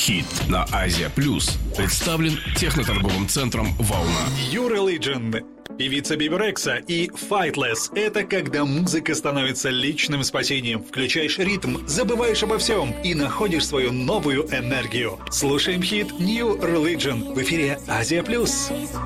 Хит на Азия Плюс представлен техноторговым центром «Волна». New Religion, певица Биби Рекса и Fightless – это когда музыка становится личным спасением. Включаешь ритм, забываешь обо всем и находишь свою новую энергию. Слушаем хит New Religion в эфире Азия Плюс.